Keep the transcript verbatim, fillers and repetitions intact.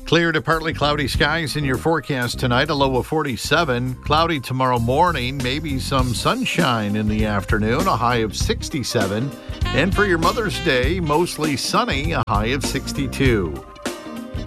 Clear to partly cloudy skies in your forecast tonight, a low of forty-seven. Cloudy tomorrow morning, maybe some sunshine in the afternoon, a high of sixty-seven. And for your Mother's Day, mostly sunny, a high of sixty-two.